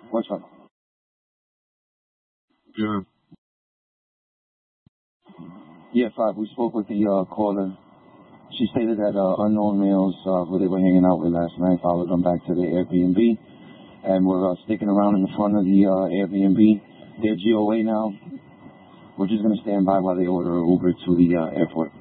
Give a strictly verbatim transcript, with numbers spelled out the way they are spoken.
What's up? Yeah. Yeah, five. We spoke with the uh, caller. She stated that uh, unknown males uh, who they were hanging out with last night followed them back to the Airbnb and were uh, sticking around in the front of the uh, Airbnb. They're G O A now. We're just going to stand by while they order an Uber to the uh, airport.